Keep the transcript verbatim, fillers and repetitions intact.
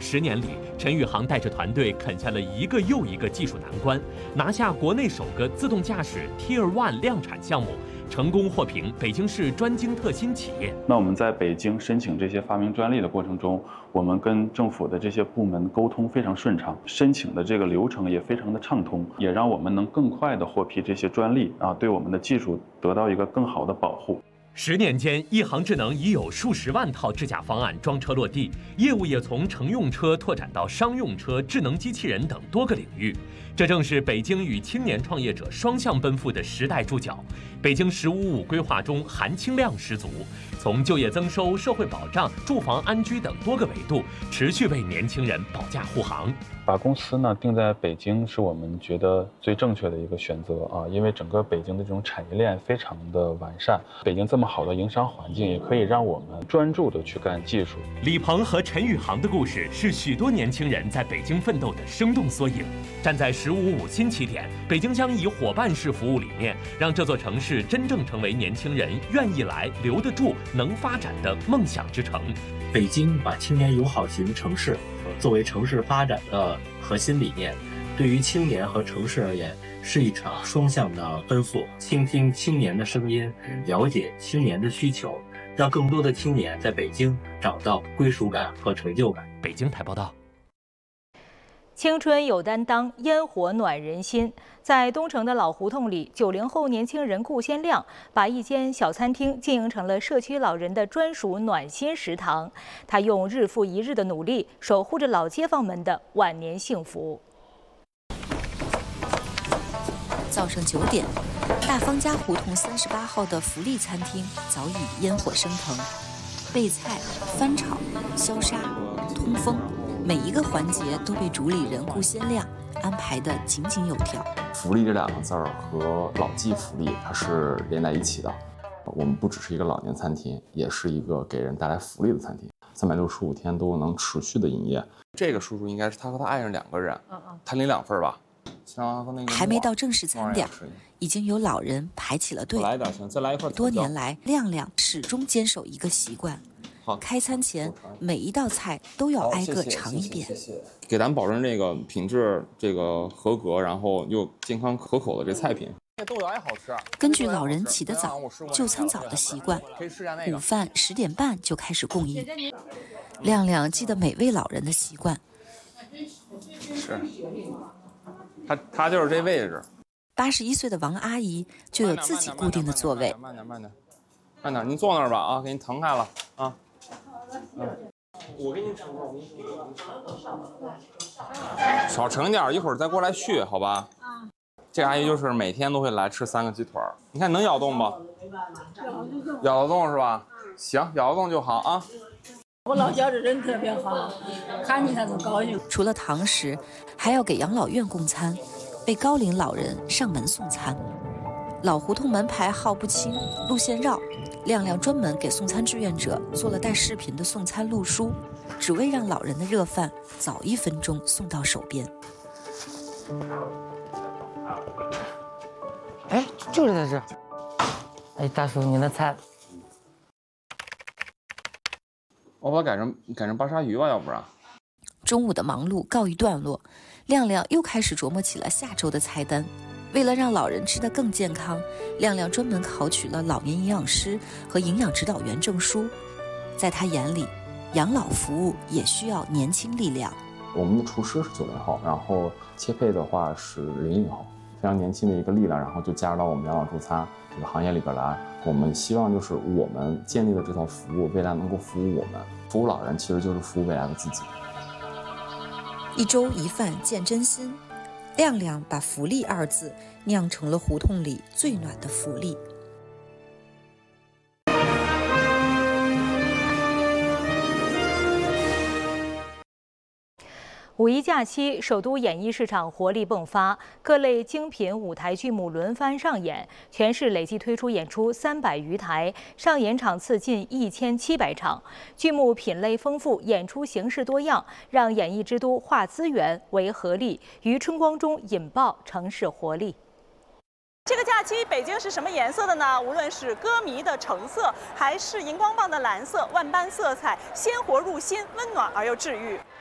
十年里，陈宇航带着团队啃下了一个又一个技术难关，拿下国内首个自动驾驶 Tier One 量产项目，成功获评北京市专精特新企业。 那我们在北京申请这些发明专利的过程中，我们跟政府的这些部门沟通非常顺畅，申请的这个流程也非常的畅通，也让我们能更快的获批这些专利啊，对我们的技术得到一个更好的保护。 十年间，一航智能已有数十万套智驾方案装车落地，业务也从乘用车拓展到商用车、智能机器人等多个领域。这正是北京与青年创业者双向奔赴的时代注脚。北京“十五五”规划中含金量十足，从就业增收、社会保障、住房安居等多个维度，持续为年轻人保驾护航。 把公司呢定在北京是我们觉得最正确的一个选择啊，因为整个北京的这种产业链非常的完善，北京这么好的营商环境，也可以让我们专注的去干技术。 李鹏和陈宇航的故事是许多年轻人在北京奋斗的生动缩影。站在“十五五”新起点，北京将以伙伴式服务理念，让这座城市真正成为年轻人愿意来、留得住、能发展的梦想之城。 北京把青年友好型城市作为城市发展的核心理念，对于青年和城市而言，是一场双向的奔赴。倾听青年的声音，了解青年的需求，让更多的青年在北京找到归属感和成就感。 北京台报道。 青春有担当，烟火暖人心。在东城的老胡同里，九零后年轻人顾先亮把一间小餐厅经营成了社区老人的专属暖心食堂。他用日复一日的努力，守护着老街坊们的晚年幸福。 早上九点，大方家胡同三十八号的福利餐厅早已烟火升腾，备菜、翻炒、消杀、通风。每一个环节都被主理人顾先亮安排得井井有条。 福利这两个字儿和老骥福利它是连在一起的。我们不只是一个老年餐厅，也是一个给人带来福利的餐厅，三百六十五天都能持续的营业。这个叔叔应该是他和他爱人两个人，他领两份吧。 还没到正式餐点，已经有老人排起了队。 来点行，再来一份。 多年来，亮亮始终坚守一个习惯。开餐前每一道菜都要挨个尝一遍， 给咱保证这个品质这个合格，然后又健康可口的这菜品。 豆芽也好吃。 根据老人起得早、就餐早的习惯，午饭十点半就开始供应。亮亮记得每位老人的习惯。 是，他他就是这位置。 八十一岁的王阿姨就有自己固定的座位。 慢点慢点慢点，您坐那儿吧啊，给您腾开了啊。嗯，我给您盛点，我给您少盛点，一会儿再过来续，好吧？啊。这个阿姨就是每天都会来吃三个鸡腿儿，你看能咬动不？咬得动是吧？行，咬得动就好啊。 我老觉着人特别好，看见他都高兴。 除了堂食，还要给养老院供餐，为高龄老人上门送餐。老胡同门牌号不清，路线绕。亮亮专门给送餐志愿者做了带视频的送餐路书，只为让老人的热饭早一分钟送到手边。 哎，就是在这。哎，大叔，您的菜。 我把它改成改成巴沙鱼吧，要不然。 中午的忙碌告一段落，亮亮又开始琢磨起了下周的菜单。为了让老人吃得更健康，亮亮专门考取了老年营养师和营养指导员证书。在他眼里，养老服务也需要年轻力量。 我们的厨师是九零后，然后切配的话是零零后，非常年轻的一个力量，然后就加入到我们养老助餐这个行业里边来。我们希望就是我们建立的这套服务，未来能够服务我们，服务老人其实就是服务未来的自己。 一粥一饭见真心。亮亮把福利二字酿成了胡同里最暖的福利。 五一假期，首都演艺市场活力迸发，各类精品舞台剧目轮番上演，全市累计推出演出三百余台，上演场次近一千七百场。剧目品类丰富，演出形式多样，让演艺之都化资源为合力，于春光中引爆城市活力。 这个假期，北京是什么颜色的呢？无论是歌迷的橙色，还是荧光棒的蓝色，万般色彩，鲜活入心，温暖而又治愈。